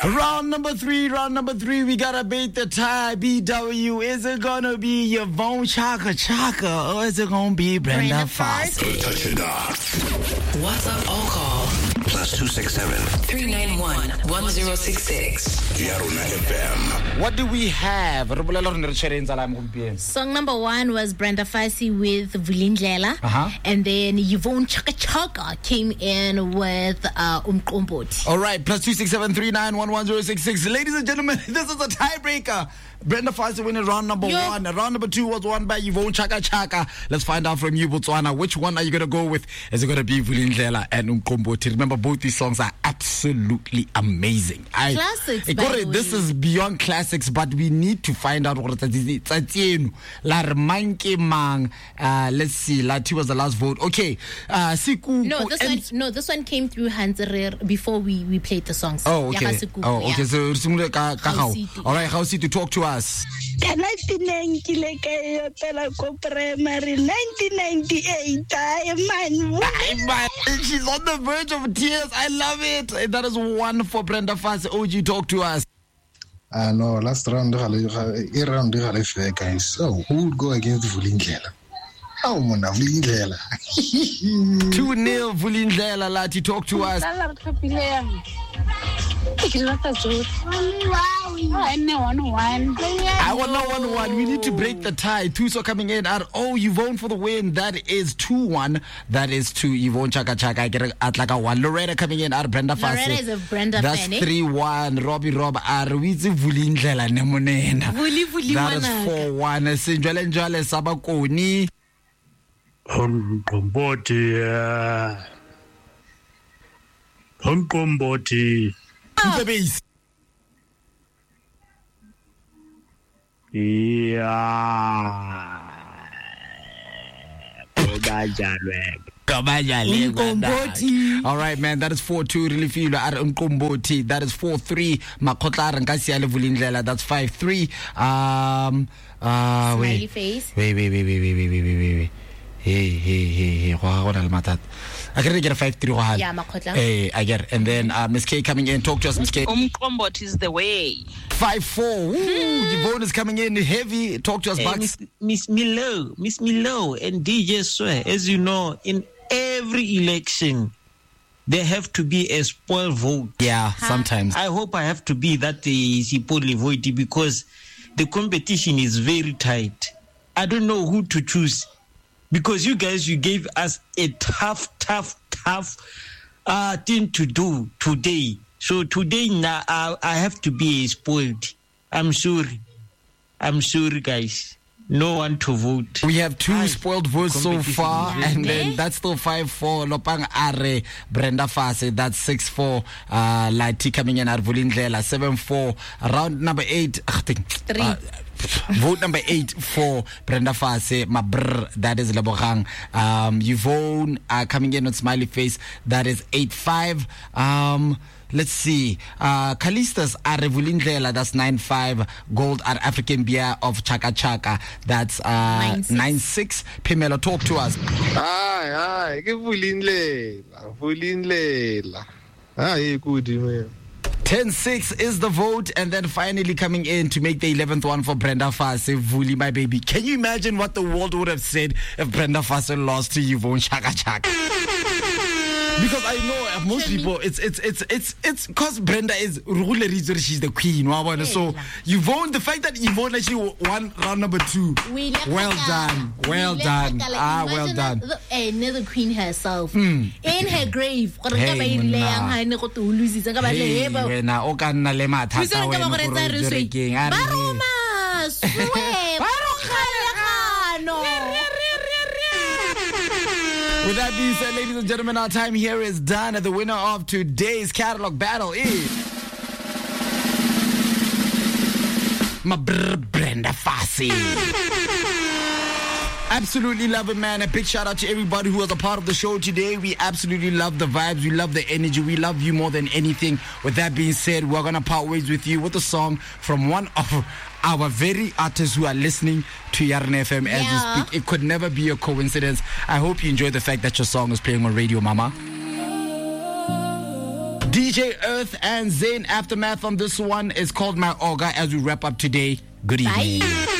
Round number three, we gotta beat the tie. BW, is it gonna be Yvonne Chaka Chaka or is it gonna be Brenda Fassie? Touch it off. WhatsApp all call. +267 391 1066. Yaruna FM. What do we have? Song number 1 was Brenda Fassie with Vulindlela. And then Yvonne Chaka Chaka came in with Umqomboti. All right, +267 391 1066. Ladies and gentlemen, this is a tiebreaker. Brenda Fassie winning round number 1. Round number 2 was won by Yvonne Chaka Chaka. Let's find out from you, Botswana. Which one are you going to go with? Is it going to be Vulindlela and Umqomboti? Remember, both these songs are absolutely amazing. Classics, by the way. This is beyond classics, but we need to find out what it is. Let's see. Lati was the last vote. Okay. This one came through Hanserer before we played the songs. Oh, okay. All right, Hausi, to talk to us. 1998. She's on the verge of tears. I love it. That is one for Brenda Fassie. OG, talk to us. No, last round, guys. So, who would go against Vulindlela? Oh, Mona Vulindlela. 2-0 Vulindlela. Lati, talk to us. I want no 1-1. We need to break the tie. Tuso coming in at Yvonne for the win. That is 2-1. That is to Yvonne Chaka Chaka. I get Atlaka 1. Loretta coming in at Brenda Fassie. Loretta is a Brenda That's fan. 3-1. Robbie Rob Arwizi Vulindlela Nemonena. Vuli That is 4-1. Sinjwele Njwale Sabakoni. Umqomboti. The base. All right, man, that is 4-2. Really feel at Umqomboti. That is 4-3. Makotla Rankasi Ale Vulindlela. That's 5-3. Smiley face. Wait. Hey. I can get a 5-3. Yeah, Makotla. Hey, I get it. And then Miss K coming in. Talk to us, Miss K. Umqomboti is the way. 5-4. Yvonne is coming in heavy. Talk to us, Bucks. Miss Milo, and DJ Swear. As you know, in every election, there have to be a spoil vote. Yeah, sometimes. I hope I have to be that spoil vote because the competition is very tight. I don't know who to choose because you gave us a tough thing to do today. So today now I have to be spoiled. I'm sorry, guys. No one to vote. We have 2 spoiled votes so far, and then that's still 5-4. Lopang Are, Brenda Fassie. That's 6-4. Lati coming in at Vulindlela. 7-4. Round number 8. Vote number 8 for Brenda Fassie. That is Lebogang. Yvonne coming in on Smiley Face. That is 8-5. Let's see. Kalistas are Vulindlela. That's 9-5. Gold are African Beer of Chaka Chaka. That's 9-6. Pimelo, talk to us. Hi. Vulindlela. Hi, good man. 10-6 is the vote, and then finally coming in to make the 11th one for Brenda Fassie, Vuli, my baby. Can you imagine what the world would have said if Brenda Fassie lost to Yvonne Chaka Chaka? Because I know most people, it's because Brenda is she's the queen. So Yvonne, the fact that Yvonne actually won round number 2, well done. Well done. Another queen herself in her grave. With that being said, ladies and gentlemen, our time here is done. The winner of today's catalog battle is Brenda Fassie. Absolutely love it, man. A big shout out to everybody who was a part of the show today. We absolutely love the vibes. We love the energy. We love you more than anything. With that being said, we're going to part ways with you with a song from one of our very artists who are listening to Yarn FM as we speak. It could never be a coincidence. I hope you enjoy the fact that your song is playing on radio, Mama. DJ Earth and Zayn Aftermath on this one is called My Orga as we wrap up today. Good evening. Bye.